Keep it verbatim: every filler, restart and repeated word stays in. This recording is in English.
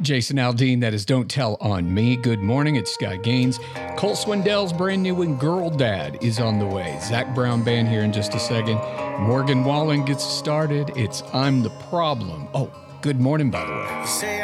Jason Aldean, that is Don't Tell on Me. Good morning, it's Scott Gaines. Cole Swindell's brand new one, Girl Dad, is on the way. Zach Brown Band here in just a second. Morgan Wallen gets started. It's I'm the Problem. Oh, good morning, by the way.